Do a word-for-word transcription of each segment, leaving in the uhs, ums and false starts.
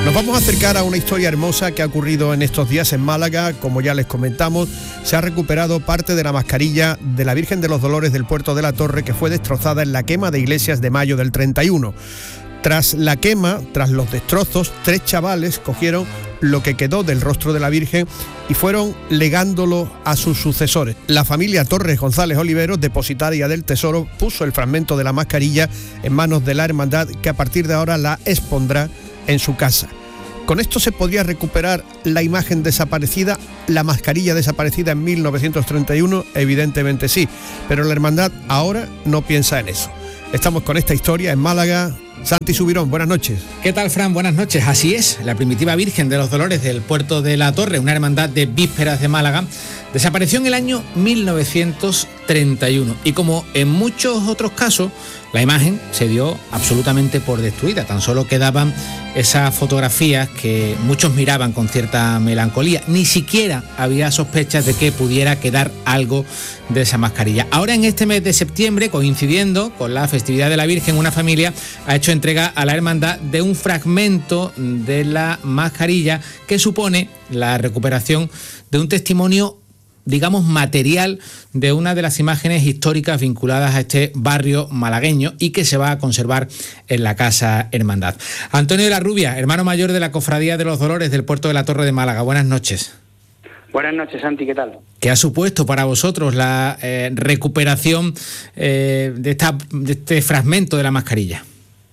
Nos vamos a acercar a una historia hermosa que ha ocurrido en estos días en Málaga. Como ya les comentamos, se ha recuperado parte de la mascarilla de la Virgen de los Dolores del Puerto de la Torre, que fue destrozada en la quema de Iglesias de mayo del treinta y uno. Tras la quema, tras los destrozos, tres chavales cogieron lo que quedó del rostro de la Virgen y fueron legándolo a sus sucesores. La familia Torres González Oliveros, depositaria del tesoro, puso el fragmento de la mascarilla en manos de la hermandad, que a partir de ahora la expondrá en su casa. ¿Con esto se podría recuperar la imagen desaparecida, la mascarilla desaparecida en mil novecientos treinta y uno? Evidentemente sí, pero la hermandad ahora no piensa en eso. Estamos con esta historia en Málaga. Santi Subirón, buenas noches. ¿Qué tal, Fran? Buenas noches. Así es, la primitiva Virgen de los Dolores del Puerto de la Torre, una hermandad de vísperas de Málaga, desapareció en el año mil novecientos treinta y uno y, como en muchos otros casos, la imagen se dio absolutamente por destruida. Tan solo quedaban esas fotografías que muchos miraban con cierta melancolía. Ni siquiera había sospechas de que pudiera quedar algo de esa mascarilla. Ahora, en este mes de septiembre, coincidiendo con la festividad de la Virgen, una familia ha hecho entrega a la hermandad de un fragmento de la mascarilla que supone la recuperación de un testimonio, digamos, material de una de las imágenes históricas vinculadas a este barrio malagueño y que se va a conservar en la Casa Hermandad. Antonio de la Rubia, hermano mayor de la Cofradía de los Dolores del Puerto de la Torre de Málaga. Buenas noches. Buenas noches, Santi, ¿qué tal? ¿Qué ha supuesto para vosotros la eh, recuperación eh, de, esta, de este fragmento de la mascarilla?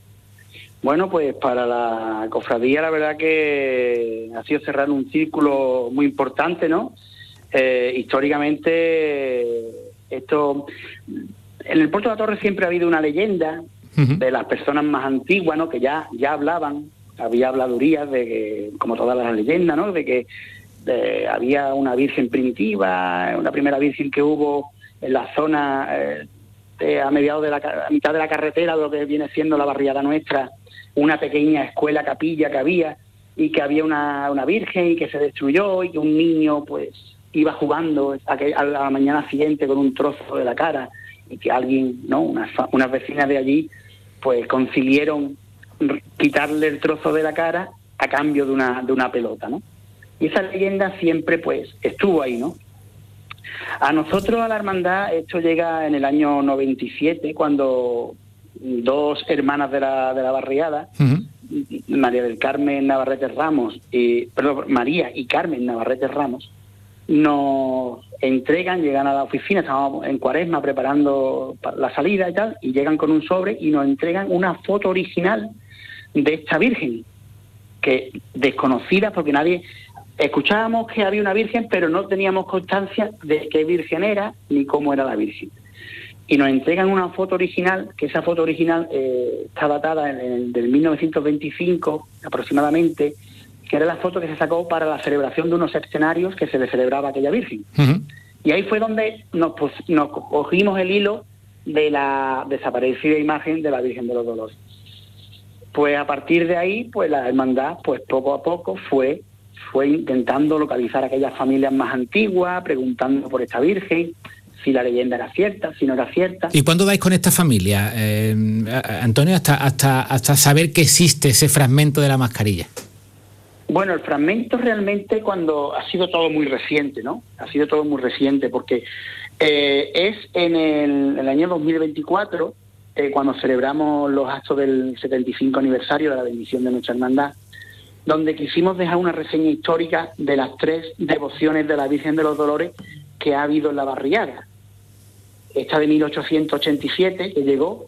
Bueno, pues para la cofradía la verdad que ha sido cerrar un círculo muy importante, ¿no? Eh, históricamente, esto, en el Puerto de la Torre siempre ha habido una leyenda uh-huh. de las personas más antiguas, ¿no? Que ya ya hablaban, había habladurías de que, como todas las leyendas, ¿no? De que de, había una virgen primitiva, una primera virgen que hubo en la zona eh, de, a mediados de la a mitad de la carretera, de lo que viene siendo la barriada nuestra, una pequeña escuela capilla que había, y que había una, una virgen y que se destruyó, y que un niño pues iba jugando a, que, a la mañana siguiente con un trozo de la cara, y que alguien, no unas, unas vecinas de allí pues consiguieron quitarle el trozo de la cara a cambio de una de una pelota, ¿no? Y esa leyenda siempre pues estuvo ahí, ¿no? A nosotros, a la hermandad, esto llega en el año noventa y siete, cuando dos hermanas de la de la barriada, uh-huh. María del Carmen Navarrete Ramos, y, perdón, María y Carmen Navarrete Ramos, nos entregan, llegan a la oficina, estábamos en Cuaresma preparando la salida y tal, y llegan con un sobre y nos entregan una foto original de esta Virgen, que desconocida, porque nadie... Escuchábamos que había una Virgen, pero no teníamos constancia de qué Virgen era ni cómo era la Virgen. Y nos entregan una foto original, que esa foto original eh, está datada en el del mil novecientos veinticinco aproximadamente, que era la foto que se sacó para la celebración de unos escenarios que se le celebraba a aquella Virgen. Uh-huh. Y ahí fue donde nos, pues, nos cogimos el hilo de la desaparecida imagen de la Virgen de los Dolores. Pues a partir de ahí, pues la hermandad, pues poco a poco fue, fue intentando localizar a aquellas familias más antiguas, preguntando por esta Virgen, si la leyenda era cierta, si no era cierta. ¿Y cuándo dais con esta familia, eh, Antonio, hasta, hasta, hasta saber que existe ese fragmento de la mascarilla? Bueno, el fragmento realmente cuando ha sido todo muy reciente, ¿no? Ha sido todo muy reciente porque eh, es en el, el año dos mil veinticuatro, eh, cuando celebramos los actos del setenta y cinco aniversario de la bendición de nuestra hermandad, donde quisimos dejar una reseña histórica de las tres devociones de la Virgen de los Dolores que ha habido en la barriada. Esta de mil ochocientos ochenta y siete, que llegó,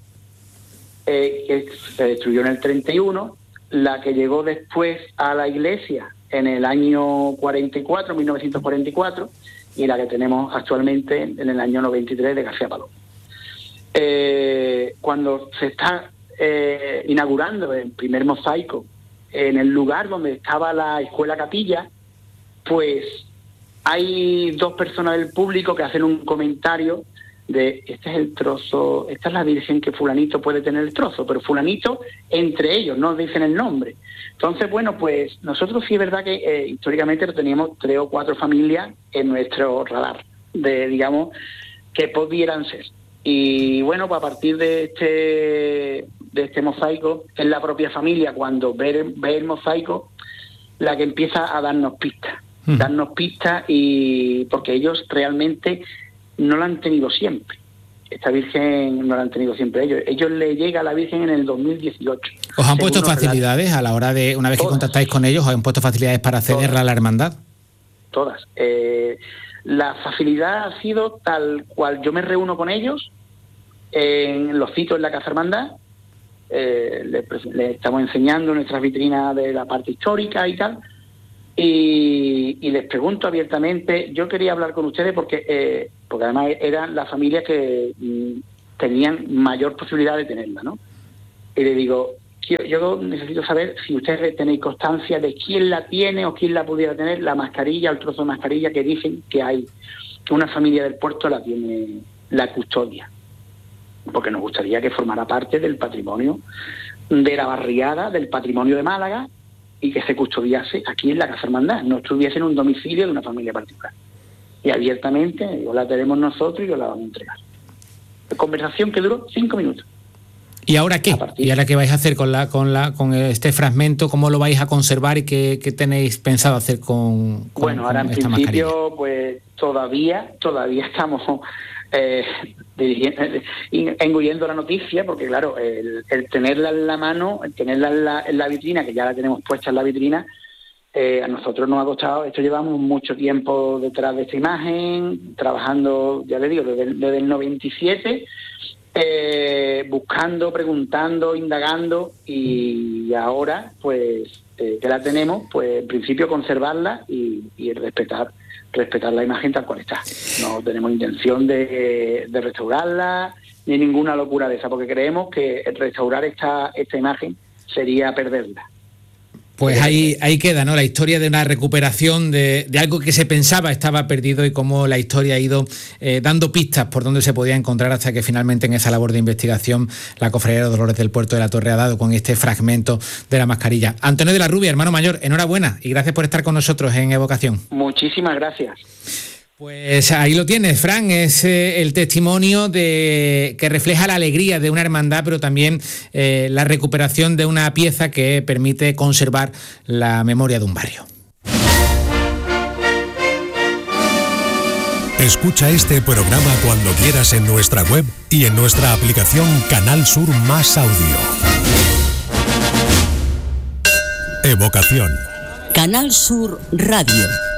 eh, que se destruyó en el treinta y uno, la que llegó después a la iglesia en el año cuarenta y cuatro, mil novecientos cuarenta y cuatro, y la que tenemos actualmente en el año noventa y tres de García Paloma. Eh, cuando se está eh, inaugurando el primer mosaico en el lugar donde estaba la escuela capilla, pues hay dos personas del público que hacen un comentario de este es el trozo, esta es la Virgen que fulanito puede tener el trozo, pero fulanito entre ellos, no dicen el nombre. Entonces, bueno, pues nosotros sí es verdad que eh, históricamente teníamos tres o cuatro familias en nuestro radar, de digamos, que pudieran ser. Y bueno, pues a partir de este de este mosaico, en la propia familia, cuando ve, ve el mosaico, la que empieza a darnos pistas, uh-huh. darnos pistas y porque ellos realmente no la han tenido siempre. Esta Virgen no la han tenido siempre ellos. Ellos le llega a la Virgen en el dos mil dieciocho. ¿Os han puesto facilidades relatos. A la hora de, una vez Todas. que contactáis con ellos, os han puesto facilidades para acceder Todas. a la hermandad? Todas. Eh, la facilidad ha sido tal cual yo me reúno con ellos, en los citos en la Casa Hermandad, eh, le, le estamos enseñando nuestras vitrinas de la parte histórica y tal, y, y les pregunto abiertamente, yo quería hablar con ustedes porque eh, porque además eran las familias que mm, tenían mayor posibilidad de tenerla, ¿no? Y le digo, yo, yo necesito saber si ustedes tenéis constancia de quién la tiene o quién la pudiera tener, la mascarilla, el trozo de mascarilla que dicen que hay, que una familia del puerto la tiene, la custodia. Porque nos gustaría que formara parte del patrimonio de la barriada, del patrimonio de Málaga, y que se custodiase aquí en la Casa Hermandad, no estuviese en un domicilio de una familia particular. Y abiertamente, digo, la tenemos nosotros y os la vamos a entregar. Conversación que duró cinco minutos. ¿Y ahora qué? ¿Y ahora qué vais a hacer con la con la con este fragmento? ¿Cómo lo vais a conservar y qué, qué tenéis pensado hacer con, con Bueno, ahora con en esta principio, mascarilla? pues todavía, todavía estamos eh, engullendo la noticia, porque claro, el, el tenerla en la mano, el tenerla en la, en la vitrina, que ya la tenemos puesta en la vitrina, eh, a nosotros nos ha costado, esto llevamos mucho tiempo detrás de esta imagen, trabajando, ya le digo, desde, desde el noventa y siete, eh, buscando, preguntando, indagando, y ahora, pues, eh, que la tenemos, pues en principio conservarla y, y respetar respetar la imagen tal cual está. No tenemos intención de, de restaurarla, ni ninguna locura de esa, porque creemos que restaurar esta, esta imagen sería perderla. Pues ahí, ahí queda, ¿no? La historia de una recuperación de, de algo que se pensaba estaba perdido y cómo la historia ha ido eh, dando pistas por dónde se podía encontrar hasta que finalmente en esa labor de investigación la Cofradía de los Dolores del Puerto de la Torre ha dado con este fragmento de la mascarilla. Antonio de la Rubia, hermano mayor, enhorabuena y gracias por estar con nosotros en Evocación. Muchísimas gracias. Pues ahí lo tienes, Fran, es eh, el testimonio de que refleja la alegría de una hermandad, pero también eh, la recuperación de una pieza que permite conservar la memoria de un barrio. Escucha este programa cuando quieras en nuestra web y en nuestra aplicación Canal Sur Más Audio. Evocación. Canal Sur Radio.